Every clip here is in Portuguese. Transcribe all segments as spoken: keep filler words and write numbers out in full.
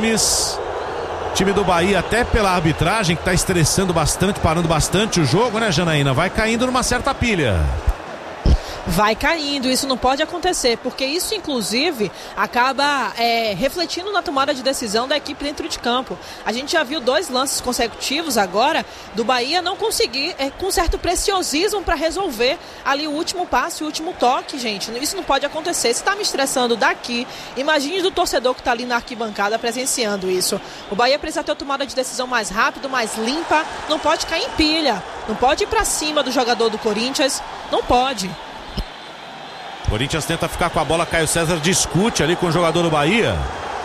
Gomes. Time do Bahia, até pela arbitragem, que tá estressando bastante, parando bastante o jogo, né, Janaína? Vai caindo numa certa pilha. Vai caindo, isso não pode acontecer, porque isso inclusive acaba é, refletindo na tomada de decisão da equipe dentro de campo. A gente já viu dois lances consecutivos agora do Bahia não conseguir, é, com certo preciosismo, para resolver ali o último passe, o último toque, gente. Isso não pode acontecer. Se está me estressando daqui, imagine do torcedor que está ali na arquibancada presenciando isso. O Bahia precisa ter uma tomada de decisão mais rápida, mais limpa, não pode cair em pilha, não pode ir para cima do jogador do Corinthians, não pode. Corinthians tenta ficar com a bola, Caio César discute ali com o jogador do Bahia.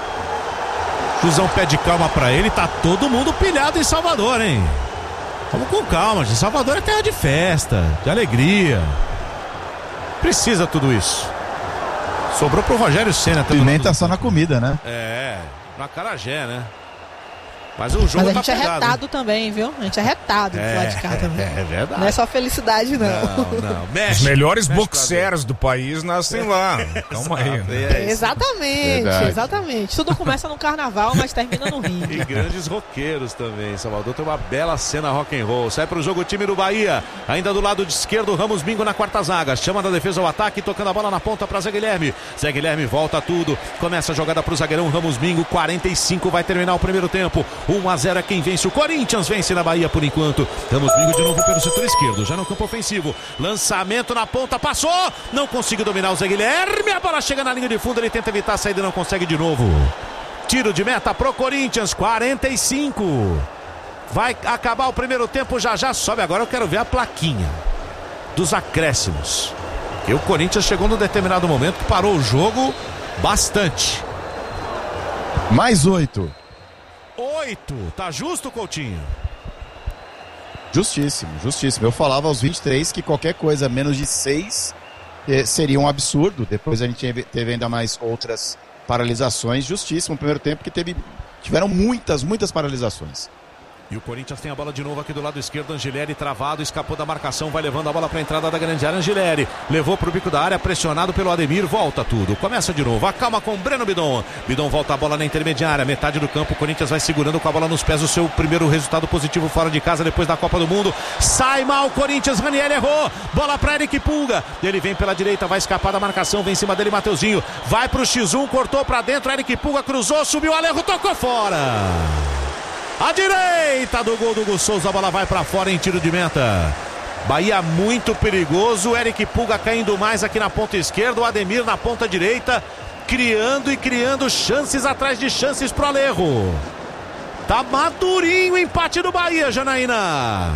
Chuzão pede calma pra ele, tá todo mundo pilhado em Salvador, hein? Vamos com calma, gente. Salvador é terra de festa, de alegria. Precisa tudo isso. Sobrou pro Rogério Ceni. Pimenta só na comida, né? É, na acarajé, né? Mas o jogo Mas a tá gente pegado, é retado, hein? Também, viu? A gente é retado é, do lado de cá também. É, é verdade. Não é só felicidade, não. Não, não. Mexe, Os melhores mexe boxers do país nascem lá. Calma aí. É exatamente, Verdade. exatamente. Tudo começa no carnaval, mas termina no Rio. E grandes roqueiros também. Salvador tem uma bela cena rock and roll. Sai pro jogo o time do Bahia. Ainda do lado de esquerdo, Ramos Mingo na quarta zaga. Chama da defesa ao ataque, tocando a bola na ponta para Zé Guilherme. Zé Guilherme volta tudo. Começa a jogada pro zagueirão Ramos Mingo. quarenta e cinco vai terminar o primeiro tempo. um a zero é quem vence. O Corinthians vence na Bahia por enquanto. Ramos Mingo de novo pelo setor esquerdo, já no campo ofensivo. Lançamento na ponta, passou. Não conseguiu dominar o Zé Guilherme. A bola chega na linha de fundo, ele tenta evitar a saída e não consegue de novo. Tiro de meta pro Corinthians, quarenta e cinco. Vai acabar o primeiro tempo, já já sobe. Agora eu quero ver a plaquinha dos acréscimos. E o Corinthians chegou num determinado momento que parou o jogo bastante. Mais oito. Oito, tá justo, Coutinho? Justíssimo, justíssimo. Eu falava aos vinte e três que qualquer coisa menos de seis eh, seria um absurdo. Depois a gente teve, teve ainda mais outras paralisações. Justíssimo o primeiro tempo, que teve, tiveram muitas, muitas paralisações. E o Corinthians tem a bola de novo aqui do lado esquerdo. Angileri travado, escapou da marcação, vai levando a bola para a entrada da grande área. Angileri levou para o bico da área, pressionado pelo Ademir, volta tudo, começa de novo, acalma com Breno Bidon. Bidon volta a bola na intermediária, metade do campo. O Corinthians vai segurando com a bola nos pés, o seu primeiro resultado positivo fora de casa depois da Copa do Mundo. Sai mal o Corinthians, Raniel errou, bola para Eric Pulga, ele vem pela direita, vai escapar da marcação, vem em cima dele Mateuzinho, vai para o xis um, cortou para dentro, Eric Pulga cruzou, subiu, Alejo tocou fora. A direita do gol do Hugo Souza, a bola vai para fora em tiro de meta. Bahia muito perigoso, Eric Pulga caindo mais aqui na ponta esquerda, o Ademir na ponta direita, criando e criando chances atrás de chances pro Alejo. Tá madurinho o empate do Bahia, Janaína.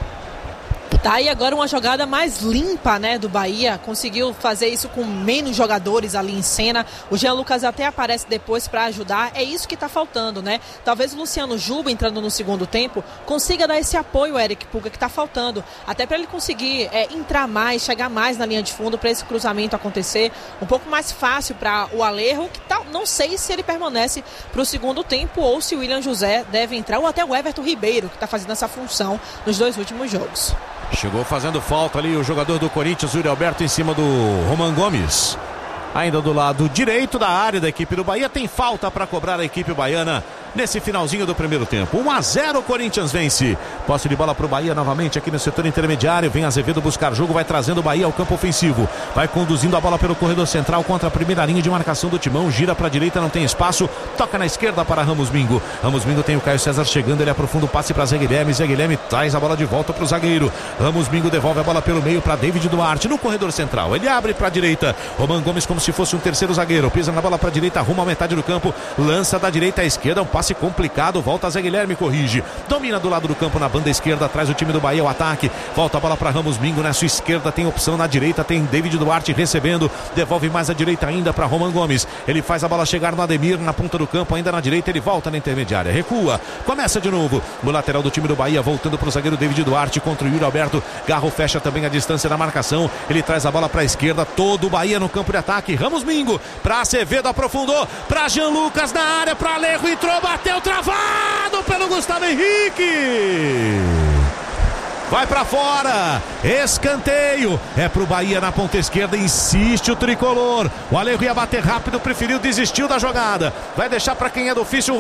Tá aí agora uma jogada mais limpa, né, do Bahia. Conseguiu fazer isso com menos jogadores ali em cena. O Jean Lucas até aparece depois para ajudar. É isso que tá faltando, né? Talvez o Luciano Juba, entrando no segundo tempo, consiga dar esse apoio ao Eric Pulga que tá faltando. Até para ele conseguir é, entrar mais, chegar mais na linha de fundo, para esse cruzamento acontecer. Um pouco mais fácil para o Alejo, que tá, não sei se ele permanece para o segundo tempo ou se o William José deve entrar, ou até o Everton Ribeiro, que tá fazendo essa função nos dois últimos jogos. Chegou fazendo falta ali o jogador do Corinthians, o Yuri Alberto, em cima do Roman Gomes. Ainda do lado direito da área da equipe do Bahia, tem falta para cobrar a equipe baiana nesse finalzinho do primeiro tempo. um a zero, o Corinthians vence. Posse de bola para o Bahia novamente aqui no setor intermediário. Vem Azevedo buscar jogo, vai trazendo o Bahia ao campo ofensivo. Vai conduzindo a bola pelo corredor central contra a primeira linha de marcação do Timão. Gira para a direita, não tem espaço. Toca na esquerda para Ramos Mingo. Ramos Mingo tem o Caio César chegando, ele aprofunda o passe para Zé Guilherme. Zé Guilherme traz a bola de volta para o zagueiro. Ramos Mingo devolve a bola pelo meio para David Duarte no corredor central. Ele abre para a direita. Roman Gomes como se fosse um terceiro zagueiro. Pisa na bola para a direita, rumo à metade do campo. Lança da direita à esquerda, um passe complicado. Volta Zé Guilherme, corrige. Domina do lado do campo na banda esquerda, atrás o time do Bahia, o ataque. Volta a bola para Ramos Mingo na sua esquerda, tem opção na direita, tem David Duarte recebendo. Devolve mais à direita ainda para Roman Gomes. Ele faz a bola chegar no Ademir na ponta do campo, ainda na direita, ele volta na intermediária. Recua, começa de novo. No lateral do time do Bahia, voltando para o zagueiro David Duarte contra o Yuri Alberto. Garro fecha também a distância na marcação. Ele traz a bola para a esquerda, todo o Bahia no campo de ataque. Ramos Mingo para Azevedo, aprofundou para Jean Lucas na área, para Alejo, entrou, bateu, travado pelo Gustavo Henrique. Vai pra fora, escanteio, é pro Bahia na ponta esquerda, insiste o tricolor. O Alejo ia bater rápido, preferiu, desistiu da jogada. Vai deixar para quem é do ofício.